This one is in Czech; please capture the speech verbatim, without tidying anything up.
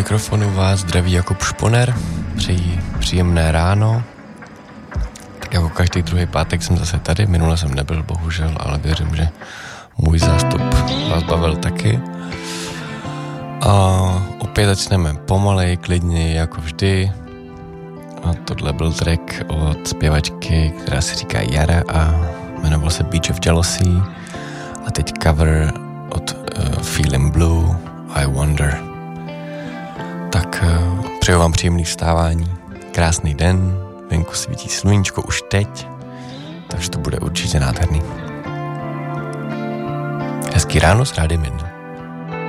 mikrofonu vás zdraví Jakub Šponer, přeji příjemné ráno. Tak jako každý druhý pátek jsem zase tady, minule jsem nebyl bohužel, ale věřím, že můj zástup vás bavil taky. A opět začneme pomalej, klidně jako vždy. A tohle byl track od zpěvačky, která se říká Yara a jmenoval se Beach of Jealousy. A teď cover od uh, Feeling Blue, I Wonder. Tak uh, přeju vám příjemný vstávání, krásný den, venku svítí sluníčko už teď, takže to bude určitě nádherný. Hezký ráno s Rádiem jedna.